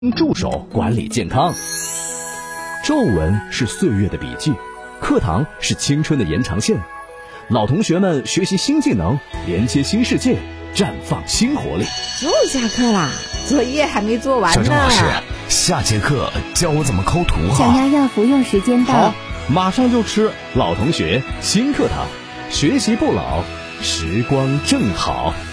助手管理健康。皱纹是岁月的笔记，课堂是青春的延长线。老同学们学习新技能，连接新世界，绽放新活力。 又下课啦，作业还没做完呢。 小郑老师，下节课教我怎么抠图哈。 小丫丫服用时间到。 好，马上就吃。老同学新课堂，学习不老，时光正好。